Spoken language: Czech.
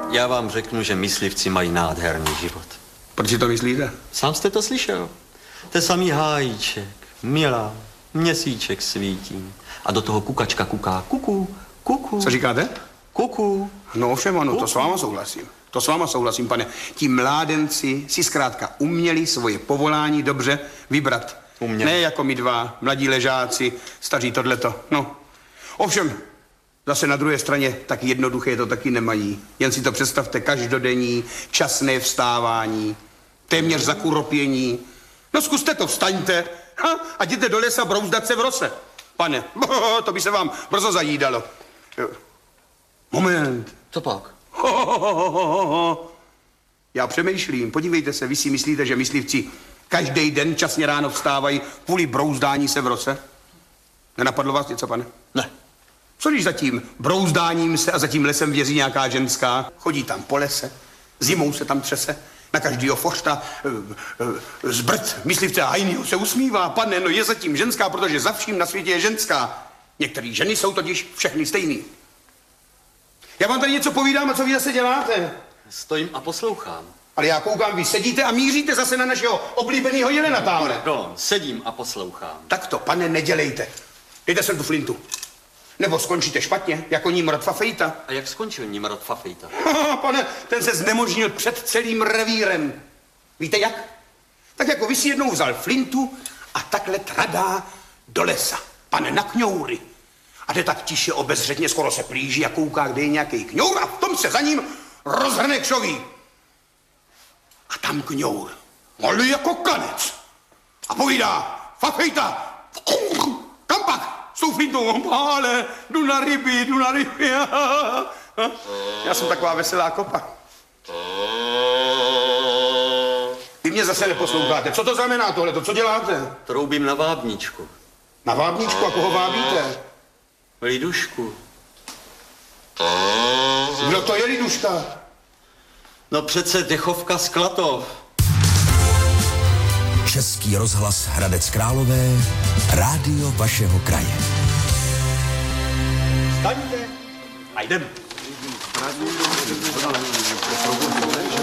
Já vám řeknu, že myslivci mají nádherný život. Proč si to myslíte? Sám jste to slyšel. To je samý hájíček, milá, měsíček svítí. A do toho kukačka kuká, kuku, kuku. Co říkáte? Kuku. No ovšem, ano, to s váma souhlasím. To s váma souhlasím, pane. Ti mládenci si zkrátka uměli svoje povolání dobře vybrat. Uměli. Ne jako my dva, mladí ležáci, staří tohleto. No. Ovšem, zase na druhé straně tak jednoduché to taky nemají. Jen si to představte, každodenní, časné vstávání, téměř zakuropění. No zkuste to, vstaňte a jděte do lesa brouzdat se v rose. Pane, to by se vám brzo zajídalo. Moment. Co pak? Já přemýšlím, podívejte se, vy si myslíte, že myslivci každý den časně ráno vstávají kvůli brouzdání se v rose? Nenapadlo vás něco, pane? Ne. Co když za tím brouzdáním se a za tím lesem věří nějaká ženská? Chodí tam po lese, zimou se tam třese, na každýho fošta zbrd myslivce a jinýho se usmívá. Pane, no je zatím ženská, protože za vším na světě je ženská. Některé ženy jsou totiž všechny stejný. Já vám tady něco povídám a co vy zase děláte? Stojím a poslouchám. Ale já koukám, vy sedíte a míříte zase na našeho oblíbeného jelena tamhle. No, sedím a poslouchám. Tak to, pane, nedělejte. Dejte sem tu flintu. Nebo skončíte špatně, jako Nimrod Fafejta. A jak skončil Nimrod Fafejta? Pane, ten se znemožnil před celým revírem. Víte jak? Tak jako vy si jednou vzal flintu a takhle tradá do lesa. Pane, na kňoury. A jde tak tiše obezřetně, skoro se plíží a kouká, kde je nějaký kňour a v tom se za ním rozhrne kšoví. A tam kňour, ale jako kanec. A povídá, Fafejta, kam pak? S tou flintou, ale jdu na ryby. Já jsem taková veselá kopa. Vy mě zase neposloucháte. Co to znamená tohleto? Co děláte? Troubím na vábničku. Na vábničku? A koho vábíte? Lidušku. Kdo to je Liduška? No přece dechovka z Klatov. Český rozhlas Hradec Králové, rádio vašeho kraje. Staňte a jdem.